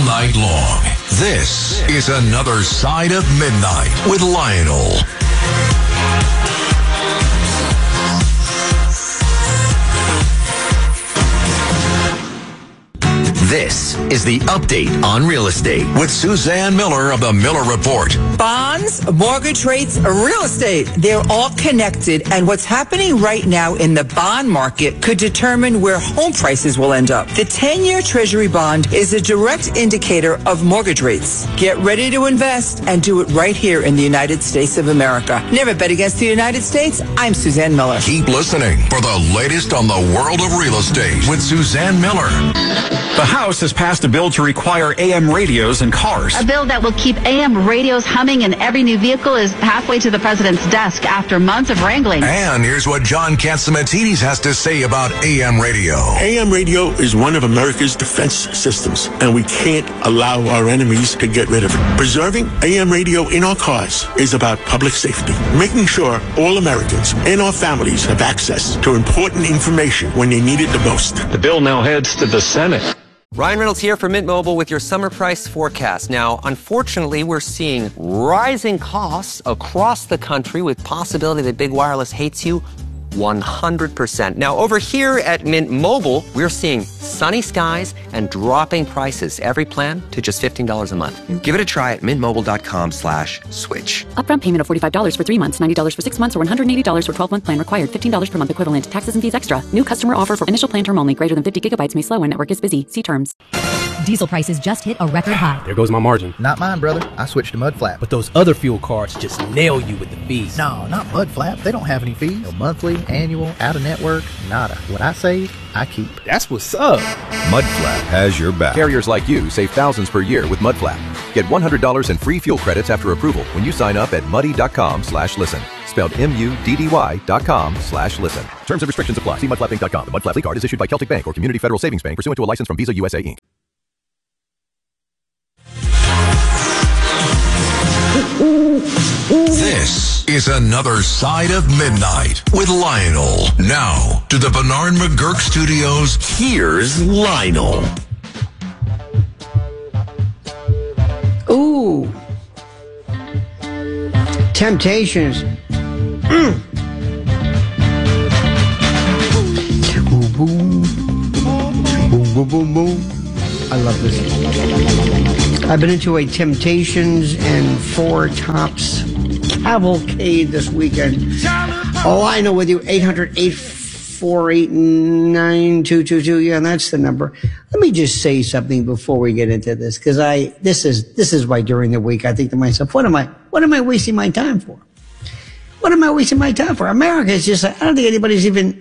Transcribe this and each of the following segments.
night long. This is Another Side of Midnight with Lionel. This is the update on real estate with Suzanne Miller of the Miller Report. Bonds, mortgage rates, real estate, they're all connected. And what's happening right now in the bond market could determine where home prices will end up. The 10-year Treasury bond is a direct indicator of mortgage rates. Get ready to invest and do it right here in the United States of America. Never bet against the United States. I'm Suzanne Miller. Keep listening for the latest on the world of real estate with Suzanne Miller. The House has passed a bill to require AM radios in cars. A bill that will keep AM radios humming in every new vehicle is halfway to the president's desk after months of wrangling. And here's what John Catsimatidis has to say about AM radio. AM radio is one of America's defense systems, and we can't allow our enemies to get rid of it. Preserving AM radio in our cars is about public safety, making sure all Americans and our families have access to important information when they need it the most. The bill now heads to the Senate. Ryan Reynolds here for Mint Mobile with your summer price forecast. Now, unfortunately, we're seeing rising costs across the country with possibility that big wireless hates you 100%. Now, over here at Mint Mobile, we're seeing sunny skies and dropping prices. Every plan to just $15 a month. Give it a try at mintmobile.com/switch. Upfront payment of $45 for 3 months, $90 for 6 months, or $180 for 12-month plan required. $15 per month equivalent. Taxes and fees extra. New customer offer for initial plan term only. Greater than 50 gigabytes may slow when network is busy. See terms. Diesel prices just hit a record high. There goes my margin. Not mine, brother. I switched to Mudflap. But those other fuel cards just nail you with the fees. No, not Mudflap. They don't have any fees. No monthly, annual, out-of-network, nada. What I save, I keep. That's what's up. Mudflap has your back. Carriers like you save thousands per year with Mudflap. Get $100 in free fuel credits after approval when you sign up at muddy.com/listen. Spelled MUDDY.com/listen. Terms and restrictions apply. See mudflapinc.com. The Mudflap card is issued by Celtic Bank or Community Federal Savings Bank pursuant to a license from Visa USA Inc. This is Another Side of Midnight with Lionel. Now, to the Bernard McGurk Studios, here's Lionel. Ooh. Temptations. Boom, boom. Boom, boom, boom, boom. I love this. I've been into a Temptations and Four Tops cavalcade this weekend. Oh, I know with you, 800-848-9222. Yeah, that's the number. Let me just say something before we get into this, because this is why during the week I think to myself, what am I wasting my time for? What am I wasting my time for? America is just, I don't think anybody's even.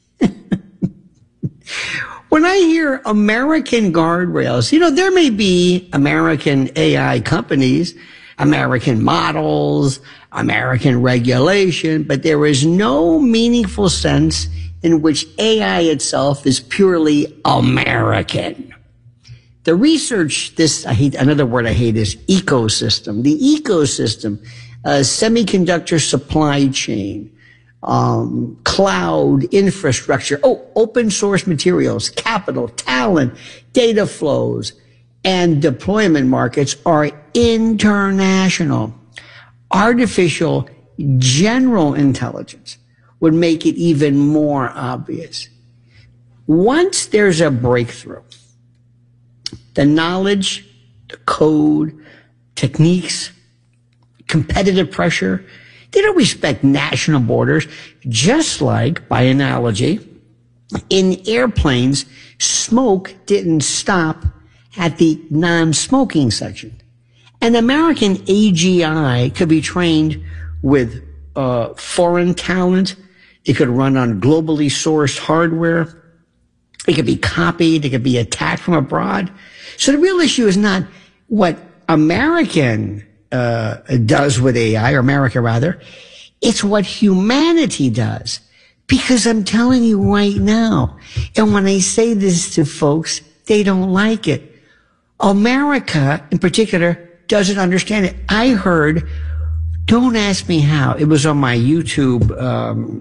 When I hear American guardrails, there may be American AI companies, American models, American regulation, but there is no meaningful sense in which AI itself is purely American. The research, another word I hate is ecosystem. The ecosystem, semiconductor supply chain, cloud infrastructure, open source materials, capital, talent, data flows, and deployment markets are international. Artificial general intelligence would make it even more obvious. Once there's a breakthrough, the knowledge, the code, techniques, competitive pressure, they don't respect national borders, just like, by analogy, in airplanes, smoke didn't stop at the non-smoking section. An American AGI could be trained with foreign talent. It could run on globally sourced hardware. It could be copied. It could be attacked from abroad. So the real issue is not what American does with AI, or America rather. It's what humanity does. Because I'm telling you right now, and when I say this to folks, they don't like it. America, in particular, doesn't understand it. I heard, don't ask me how, it was on my YouTube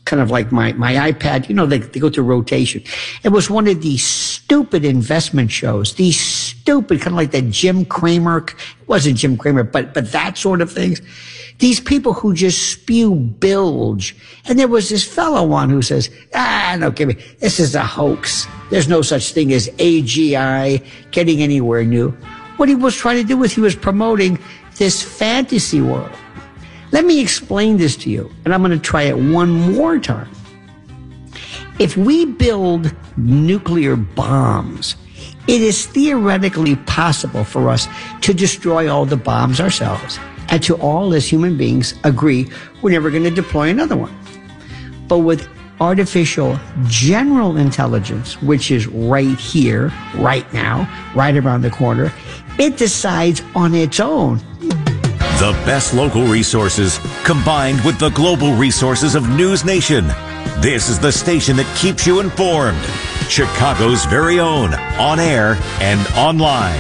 kind of like my iPad. You know, they go through rotation. It was one of these stupid investment shows, these stupid, kind of like that Jim Cramer. It wasn't Jim Cramer, but that sort of things. These people who just spew bilge. And there was this fellow on who says, no, kidding me. This is a hoax. There's no such thing as AGI getting anywhere new. What he was trying to do was he was promoting this fantasy world. Let me explain this to you, and I'm going to try it one more time. If we build nuclear bombs, it is theoretically possible for us to destroy all the bombs ourselves, and to all as human beings agree we're never going to deploy another one. But with artificial general intelligence, which is right here, right now, right around the corner, it decides on its own. The best local resources combined with the global resources of News Nation. This is the station that keeps you informed. Chicago's very own, on air and online.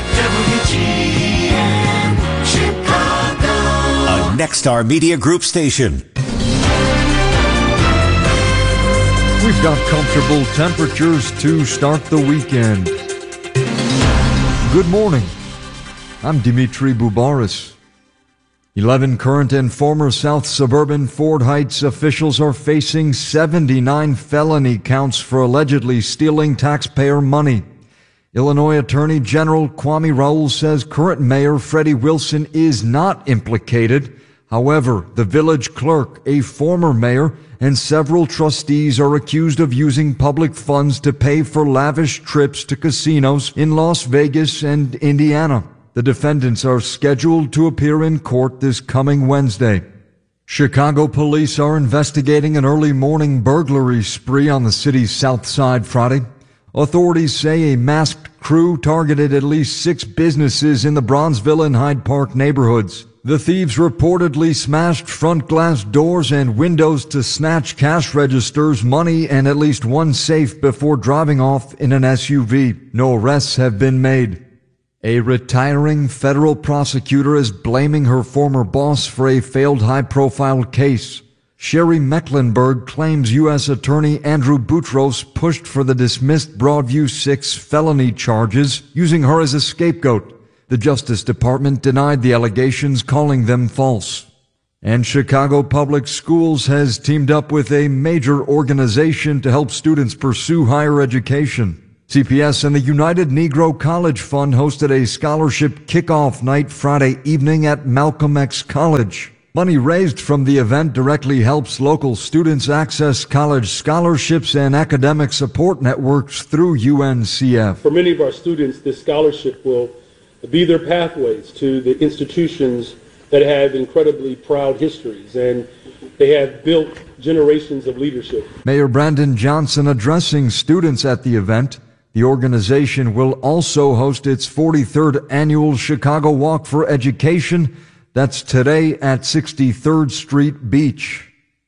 WGN Chicago. A Nexstar Media Group station. We've got comfortable temperatures to start the weekend. Good morning. I'm Dimitri Boubaris. 11 current and former South Suburban Ford Heights officials are facing 79 felony counts for allegedly stealing taxpayer money. Illinois Attorney General Kwame Raoul says current Mayor Freddie Wilson is not implicated. However, the village clerk, a former mayor, and several trustees are accused of using public funds to pay for lavish trips to casinos in Las Vegas and Indiana. The defendants are scheduled to appear in court this coming Wednesday. Chicago police are investigating an early morning burglary spree on the city's south side Friday. Authorities say a masked crew targeted at least 6 businesses in the Bronzeville and Hyde Park neighborhoods. The thieves reportedly smashed front glass doors and windows to snatch cash registers, money, and at least one safe before driving off in an SUV. No arrests have been made. A retiring federal prosecutor is blaming her former boss for a failed high-profile case. Sherry Mecklenburg claims U.S. Attorney Andrew Boutros pushed for the dismissed Broadview 6 felony charges, using her as a scapegoat. The Justice Department denied the allegations, calling them false. And Chicago Public Schools has teamed up with a major organization to help students pursue higher education. CPS and the United Negro College Fund hosted a scholarship kickoff night Friday evening at Malcolm X College. Money raised from the event directly helps local students access college scholarships and academic support networks through UNCF. For many of our students, this scholarship will be their pathways to the institutions that have incredibly proud histories, and they have built generations of leadership. Mayor Brandon Johnson addressing students at the event. The organization will also host its 43rd annual Chicago Walk for Education. That's today at 63rd Street Beach.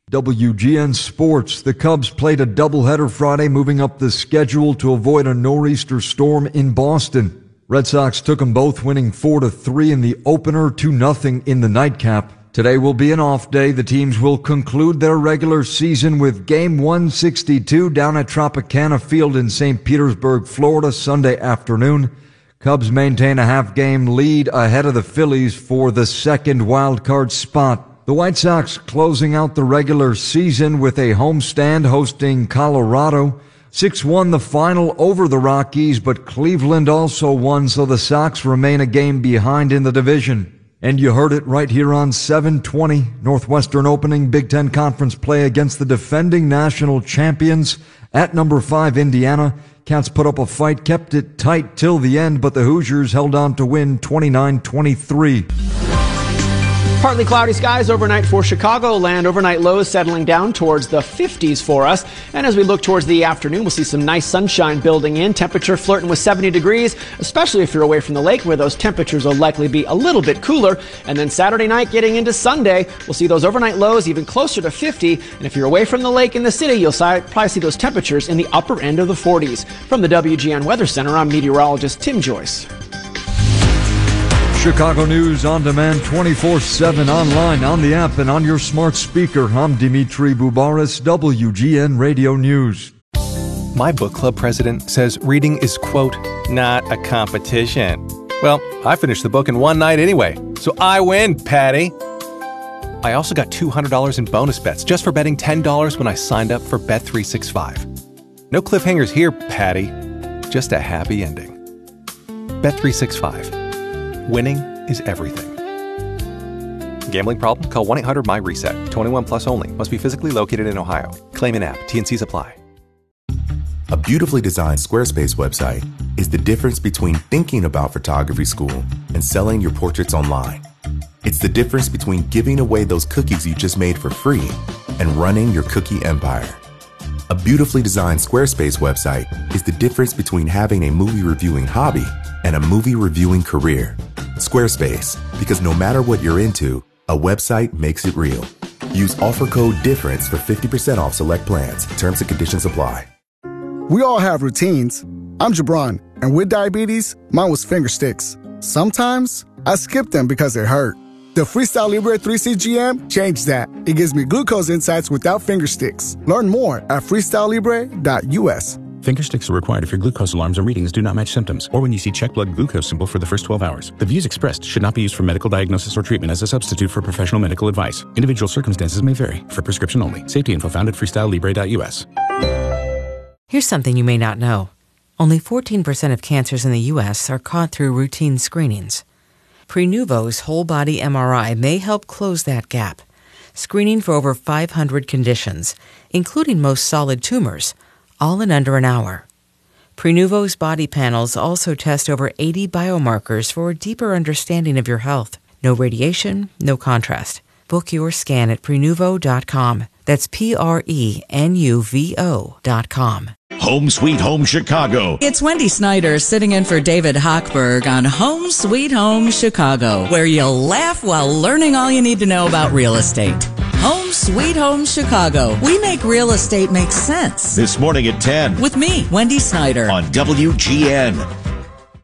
WGN Sports. The Cubs played a doubleheader Friday, moving up the schedule to avoid a nor'easter storm in Boston. Red Sox took them both, winning 4-3 in the opener, 2-0 in the nightcap. Today will be an off day. The teams will conclude their regular season with Game 162 down at Tropicana Field in St. Petersburg, Florida, Sunday afternoon. Cubs maintain a half-game lead ahead of the Phillies for the second wild card spot. The White Sox closing out the regular season with a homestand hosting Colorado. 6-1 the final over the Rockies, but Cleveland also won, so the Sox remain a game behind in the division. And you heard it right here on 720. Northwestern opening Big Ten Conference play against the defending national champions at number 5 Indiana. Cats put up a fight, kept it tight till the end, but the Hoosiers held on to win 29-23. Partly cloudy skies overnight for Chicagoland. Overnight lows settling down towards the 50s for us. And as we look towards the afternoon, we'll see some nice sunshine building in. Temperature flirting with 70 degrees, especially if you're away from the lake, where those temperatures will likely be a little bit cooler. And then Saturday night getting into Sunday, we'll see those overnight lows even closer to 50. And if you're away from the lake in the city, you'll probably see those temperatures in the upper end of the 40s. From the WGN Weather Center, I'm meteorologist Tim Joyce. Chicago News on demand 24/7 online, on the app, and on your smart speaker. I'm Dimitri Boubaris, WGN Radio News. My book club president says reading is, quote, not a competition. Well, I finished the book in one night anyway, so I win, Patty. I also got $200 in bonus bets just for betting $10 when I signed up for Bet365. No cliffhangers here, Patty. Just a happy ending. Bet365. Winning is everything. Gambling problem? Call 1-800-MY-RESET. 21 plus only. Must be physically located in Ohio. Claim in app. T&Cs apply. A beautifully designed Squarespace website is the difference between thinking about photography school and selling your portraits online. It's the difference between giving away those cookies you just made for free and running your cookie empire. A beautifully designed Squarespace website is the difference between having a movie reviewing hobby and a movie reviewing career. Squarespace, because no matter what you're into, a website makes it real. Use offer code DIFFERENCE for 50% off select plans. Terms and conditions apply. We all have routines. I'm Jabron, and with diabetes, mine was finger sticks. Sometimes I skip them because they hurt. The Freestyle Libre 3CGM changed that. It gives me glucose insights without finger sticks. Learn more at freestylelibre.us. Finger sticks are required if your glucose alarms and readings do not match symptoms, or when you see check blood glucose symbol for the first 12 hours. The views expressed should not be used for medical diagnosis or treatment as a substitute for professional medical advice. Individual circumstances may vary. For prescription only. Safety info found at freestylelibre.us. Here's something you may not know. Only 14% of cancers in the U.S. are caught through routine screenings. Prenuvo's whole-body MRI may help close that gap, screening for over 500 conditions, including most solid tumors, all in under an hour. Prenuvo's body panels also test over 80 biomarkers for a deeper understanding of your health. No radiation, no contrast. Book your scan at Prenuvo.com. That's Prenuvo.com. Home Sweet Home Chicago. It's Wendy Snyder sitting in for David Hochberg on Home Sweet Home Chicago, where you'll laugh while learning all you need to know about real estate. Home Sweet Home Chicago. We make real estate make sense. This morning at 10. With me, Wendy Snyder. On WGN.